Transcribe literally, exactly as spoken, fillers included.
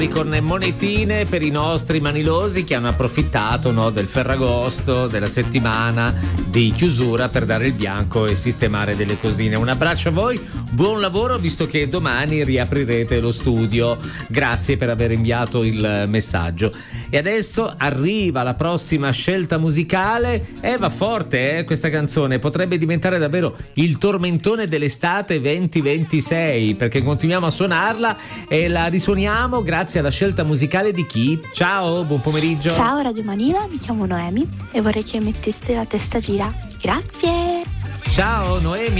con monetine per i nostri manilosi che hanno approfittato, no, del Ferragosto, della settimana di chiusura per dare il bianco e sistemare delle cosine. Un abbraccio a voi, buon lavoro visto che domani riaprirete lo studio. Grazie per aver inviato il messaggio. E adesso arriva la prossima scelta musicale. Eh, va forte eh, questa canzone, potrebbe diventare davvero il tormentone dell'estate venti ventisei, perché continuiamo a suonarla e la risuoniamo grazie alla scelta musicale di chi? Ciao, buon pomeriggio. Ciao Radio Manila, mi chiamo Noemi e vorrei che metteste La testa gira. Grazie. Ciao Noemi.